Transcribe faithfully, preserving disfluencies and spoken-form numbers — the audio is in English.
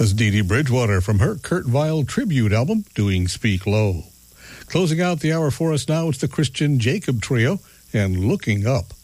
That's Dee Dee Bridgewater from her Kurt Weill tribute album, doing Speak Low. Closing out the hour for us now, it's the Christian Jacob Trio and Looking Up.